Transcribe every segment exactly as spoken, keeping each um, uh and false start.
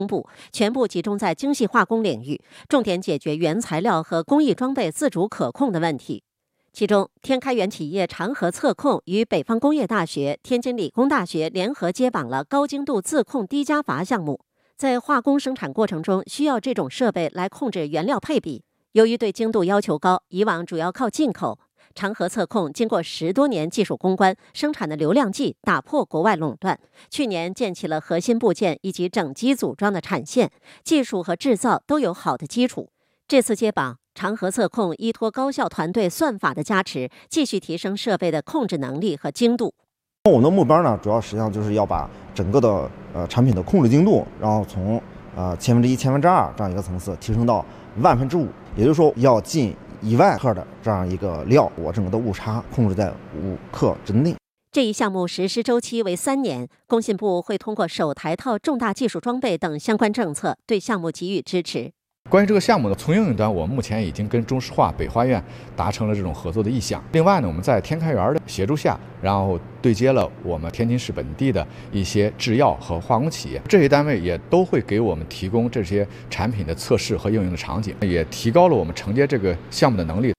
部全部集中在精细化工领域，重点解决原材料和工艺装备自主可控的问题。其中，天开源企业长河测控与北方工业大学、天津理工大学联合接榜了高精度自控低加阀项目。在化工生产过程中，需要这种设备来控制原料配比。由于对精度要求高，以往主要靠进口。长河测控经过十多年技术攻关，生产的流量计打破国外垄断。去年建起了核心部件以及整机组装的产线，技术和制造都有好的基础。这次接榜，长河测控依托高效团队算法的加持，继续提升设备的控制能力和精度。 我们的目标呢，主要实际上就是要把整个的呃产品的控制精度，然后从呃千分之一、千分之二这样一个层次提升到万分之五，也就是说要进一万克的这样一个料，我整个的误差控制在五克之内。 这一项目实施周期为三年，工信部会通过首台套重大技术装备等相关政策，对项目给予支持。 关于这个项目的从应用端，我们目前已经跟中石化、北化院达成了这种合作的意向。另外呢，我们在天开源的协助下，然后对接了我们天津市本地的一些制药和化工企业，这些单位也都会给我们提供这些产品的测试和应用的场景，也提高了我们承接这个项目的能力。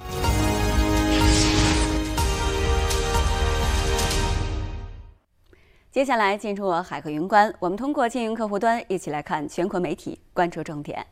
接下来进入海河云观，我们通过经营客户端一起来看全国媒体关注重点。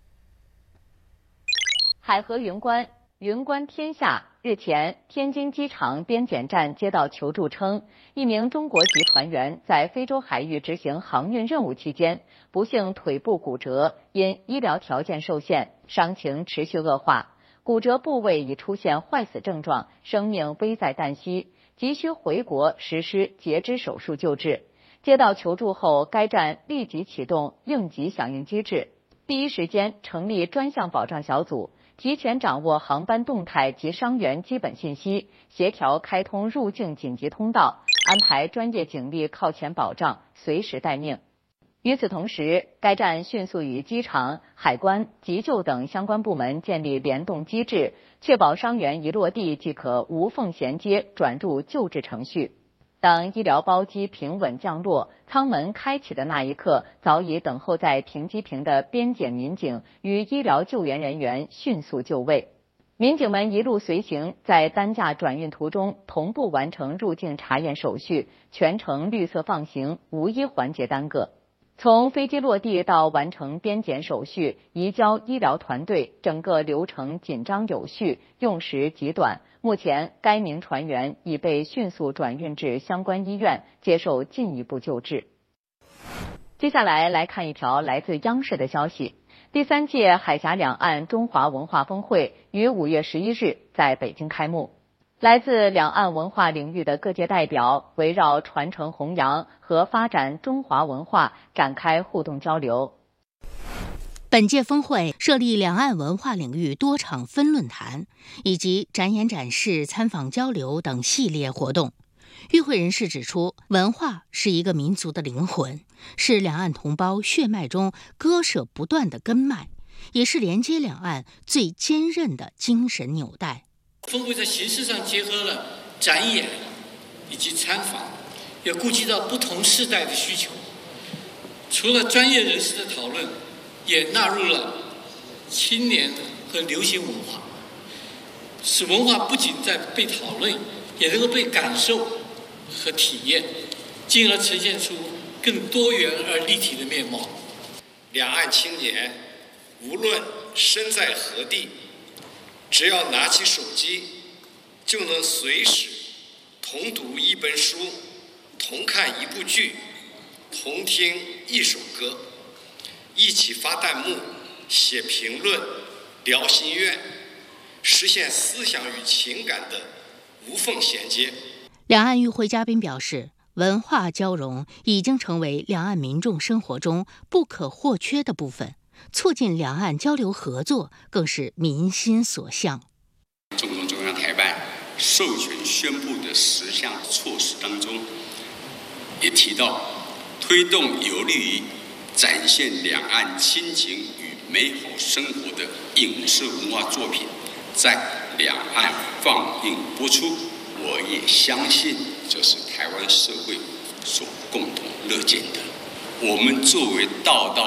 海河云观，云观天下。日前，天津机场边检站接到求助称，一名中国籍船员在非洲海域执行航运任务期间，不幸腿部骨折，因医疗条件受限，伤情持续恶化，骨折部位已出现坏死症状，生命危在旦夕，急需回国实施截肢手术救治。接到求助后，该站立即启动应急响应机制，第一时间成立专项保障小组，提前掌握航班动态及伤员基本信息，协调开通入境紧急通道，安排专业警力靠前保障，随时待命。与此同时，该站迅速与机场、海关、急救等相关部门建立联动机制，确保伤员一落地即可无缝衔接转入救治程序。当医疗包机平稳降落，舱门开启的那一刻，早已等候在停机坪的边检民警与医疗救援人员迅速就位。民警们一路随行，在担架转运途中同步完成入境查验手续，全程绿色放行，无一环节耽搁。从飞机落地到完成边检手续、移交医疗团队，整个流程紧张有序，用时极短。目前，该名船员已被迅速转运至相关医院接受进一步救治。接下来来看一条来自央视的消息：第三届海峡两岸中华文化峰会于五月十一日在北京开幕。来自两岸文化领域的各界代表围绕传承弘扬和发展中华文化展开互动交流。 本届峰会设立两岸文化领域多场分论坛，以及展演展示、参访交流等系列活动。与会人士指出，文化是一个民族的灵魂，是两岸同胞血脉中割舍不断的根脉，也是连接两岸最坚韧的精神纽带。 峰会在形式上结合了展演以及参访，也顾及到不同世代的需求。除了专业人士的讨论，也纳入了青年和流行文化，使文化不仅在被讨论，也能够被感受和体验，进而呈现出更多元而立体的面貌。 两岸青年无论身在何地，只要拿起手机，就能随时同读一本书，同看一部剧，同听一首歌，一起发弹幕、写评论、聊心愿，实现思想与情感的无缝衔接。 两岸与会嘉宾表示，文化交融已经成为两岸民众生活中不可或缺的部分，促进两岸交流合作更是民心所向。 中共中央台办授权宣布的十项措施当中，也提到推动有利于展现两岸亲情与美好生活的影视文化作品在两岸放映播出。我也相信这是台湾社会所共同乐见的。 我们作为道道